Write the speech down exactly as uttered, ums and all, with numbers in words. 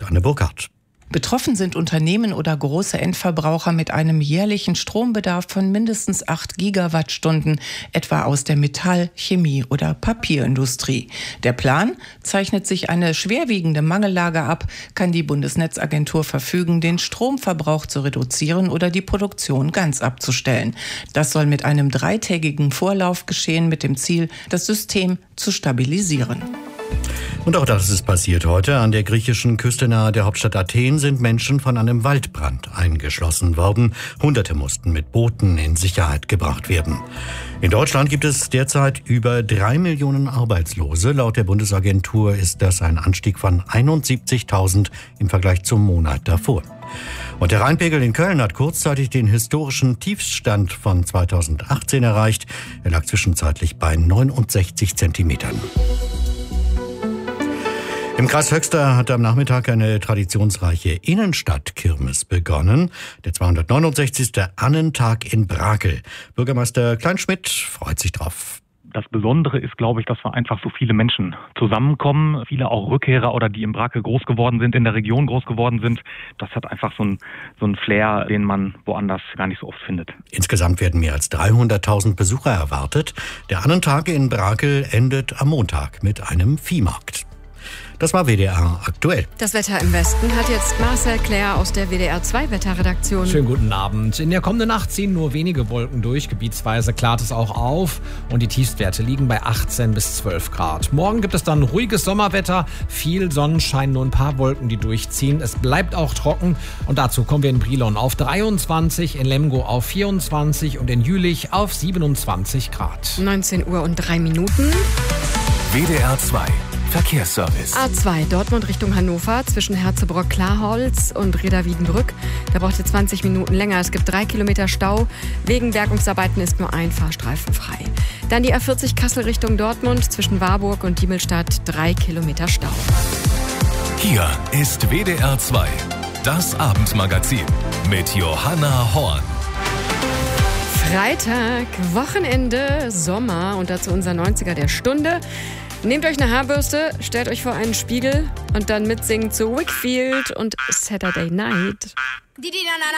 Susanne Burkhardt. Betroffen sind Unternehmen oder große Endverbraucher mit einem jährlichen Strombedarf von mindestens acht Gigawattstunden, etwa aus der Metall-, Chemie- oder Papierindustrie. Der Plan: Zeichnet sich eine schwerwiegende Mangellage ab, kann die Bundesnetzagentur verfügen, den Stromverbrauch zu reduzieren oder die Produktion ganz abzustellen. Das soll mit einem dreitägigen Vorlauf geschehen, mit dem Ziel, das System zu stabilisieren. Und auch das ist passiert heute. An der griechischen Küste nahe der Hauptstadt Athen sind Menschen von einem Waldbrand eingeschlossen worden. Hunderte mussten mit Booten in Sicherheit gebracht werden. In Deutschland gibt es derzeit über drei Millionen Arbeitslose. Laut der Bundesagentur ist das ein Anstieg von einundsiebzigtausend im Vergleich zum Monat davor. Und der Rheinpegel in Köln hat kurzzeitig den historischen Tiefstand von zweitausendachtzehn erreicht. Er lag zwischenzeitlich bei neunundsechzig Zentimetern. Im Kreis Höxter hat am Nachmittag eine traditionsreiche Innenstadtkirmes begonnen. Der zweihundertneunundsechzigste Annentag in Brakel. Bürgermeister Kleinschmidt freut sich drauf. Das Besondere ist, glaube ich, dass wir einfach so viele Menschen zusammenkommen. Viele auch Rückkehrer oder die in Brakel groß geworden sind, in der Region groß geworden sind. Das hat einfach so einen so einen Flair, den man woanders gar nicht so oft findet. Insgesamt werden mehr als dreihunderttausend Besucher erwartet. Der Annentag in Brakel endet am Montag mit einem Viehmarkt. Das war W D R aktuell. Das Wetter im Westen hat jetzt Marcel Claire aus der W D R zwei Wetterredaktion. Schönen guten Abend. In der kommenden Nacht ziehen nur wenige Wolken durch. Gebietsweise klart es auch auf. Und die Tiefstwerte liegen bei achtzehn bis zwölf Grad. Morgen gibt es dann ruhiges Sommerwetter. Viel Sonnenschein, nur ein paar Wolken, die durchziehen. Es bleibt auch trocken. Und dazu kommen wir in Brilon auf dreiundzwanzig, in Lemgo auf vierundzwanzig und in Jülich auf siebenundzwanzig Grad. neunzehn Uhr und drei Minuten. W D R zwei Verkehrsservice. A zwei Dortmund Richtung Hannover zwischen Herzebrock-Klarholz und Reda-Wiedenbrück. Da braucht ihr zwanzig Minuten länger. Es gibt drei Kilometer Stau. Wegen Bergungsarbeiten ist nur ein Fahrstreifen frei. Dann die A vierzig Kassel Richtung Dortmund zwischen Warburg und Diemelstadt. Drei Kilometer Stau. Hier ist W D R zwei, das Abendmagazin mit Johanna Horn. Freitag, Wochenende, Sommer und dazu unser neunziger der Stunde. Nehmt euch eine Haarbürste, stellt euch vor einen Spiegel und dann mitsingen zu Wakefield und Saturday Night.